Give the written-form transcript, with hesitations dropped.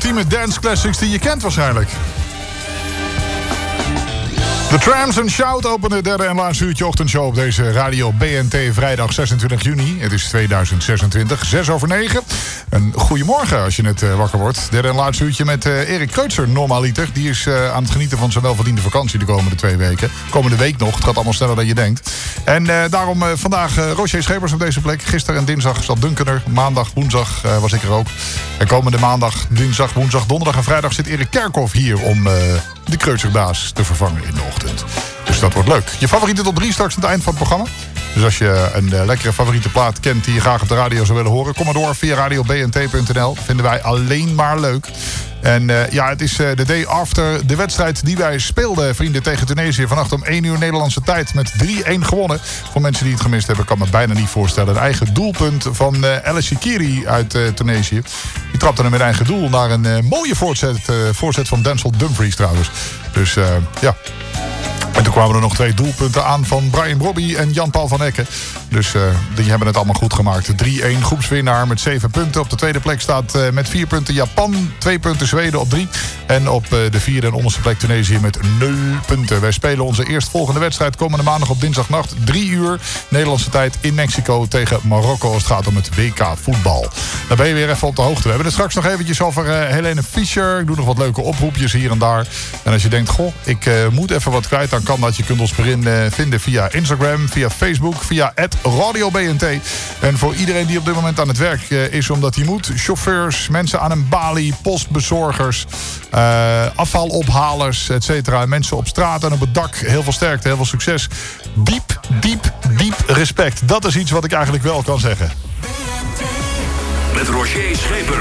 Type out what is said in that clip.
ultieme dance classics die je kent waarschijnlijk. The Trams and Shout openen het derde en laatste uurtje ochtendshow op deze radio BNT vrijdag 26 juni. Het is 2026, 6:06. Een goedemorgen als je net wakker wordt. Derde en laatste uurtje met Erik Kreutzer, normaaliter. Die is aan het genieten van zijn welverdiende vakantie de komende 2 weken. Komende week nog, het gaat allemaal sneller dan je denkt. En daarom vandaag Roger Schepers op deze plek. Gisteren en dinsdag zat Duncan er. Maandag, woensdag was ik er ook. En komende maandag, dinsdag, woensdag, donderdag en vrijdag zit Erik Kerkhoff hier om de Kreutzerbaas te vervangen in de ochtend. Dus dat wordt leuk. Je favoriete top 3 straks aan het eind van het programma. Dus als je een lekkere favoriete plaat kent die je graag op de radio zou willen horen, kom maar door via radiobnt.nl. Vinden wij alleen maar leuk. En het is de day after de wedstrijd die wij speelden, vrienden, tegen Tunesië. Vannacht om 1 uur Nederlandse tijd met 3-1 gewonnen. Voor mensen die het gemist hebben, kan me bijna niet voorstellen. Een eigen doelpunt van El Shaqiri uit Tunesië. Die trapte hem met eigen doel naar een mooie voorzet van Denzel Dumfries trouwens. Dus ja. En toen kwamen er nog 2 doelpunten aan van Brian Brobby en Jan-Paul van Ecken. Dus die hebben het allemaal goed gemaakt. 3-1 groepswinnaar met 7 punten. Op de tweede plek staat met 4 punten Japan. 2 punten Zweden op 3. En op de vierde en onderste plek Tunesië met 0 punten. Wij spelen onze eerstvolgende wedstrijd komende maandag op dinsdagnacht. 3 uur Nederlandse tijd in Mexico tegen Marokko. Als het gaat om het WK voetbal. Dan ben je weer even op de hoogte. We hebben het straks nog eventjes over Helene Fischer. Ik doe nog wat leuke oproepjes hier en daar. En als je denkt, goh, ik moet even wat kwijt, dan kan dat. Je kunt ons vinden via Instagram, via Facebook, via @RadioBNT. En voor iedereen die op dit moment aan het werk is omdat hij moet. Chauffeurs, mensen aan een balie, postbezorgers, afvalophalers, et cetera. Mensen op straat en op het dak. Heel veel sterkte, heel veel succes. Diep respect. Dat is iets wat ik eigenlijk wel kan zeggen. Met Roger Schepers.